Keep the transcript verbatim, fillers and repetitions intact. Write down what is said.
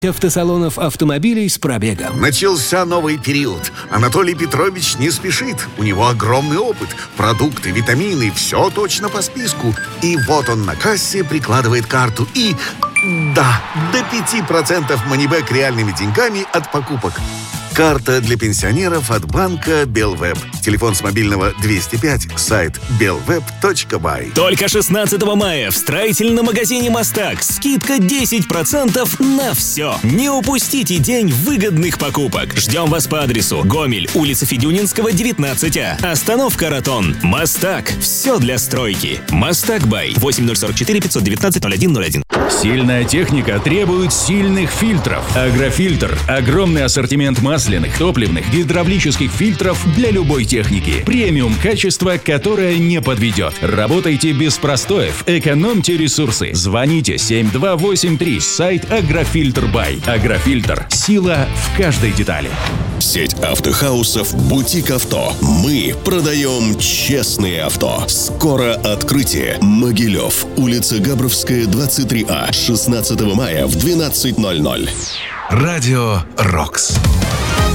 Автосалонов автомобилей с пробегом. Начался новый период. Анатолий Петрович не спешит. У него огромный опыт. Продукты, витамины, все точно по списку. И вот он на кассе прикладывает карту и... Да, до пяти процентов манибэк реальными деньгами от покупок. Карта для пенсионеров от банка Белвеб. Телефон с мобильного двести пять, сайт белвеб точка бай. Только шестнадцатого мая в строительном магазине «Мастак» скидка десять процентов на все. Не упустите день выгодных покупок. Ждем вас по адресу Гомель, улица Федюнинского, девятнадцать А. Остановка Ротон. «Мастак» – все для стройки. «Мастак Бай» восемь ноль сорок четыре пятьсот девятнадцать ноль один ноль один. Сильная техника требует сильных фильтров. Агрофильтр – огромный ассортимент масляных, топливных, гидравлических фильтров для любой техники. Премиум качество, которое не подведет. Работайте без простоев, экономьте ресурсы. Звоните семь два восемь три, сайт Агрофильтр Бай. Агрофильтр – сила в каждой детали. Сеть автохаусов «Бутик Авто». Мы продаем честные авто. Скоро открытие. Могилев. Улица Габровская, двадцать три А. шестнадцатого мая в двенадцать ноль ноль. Радио «Рокс».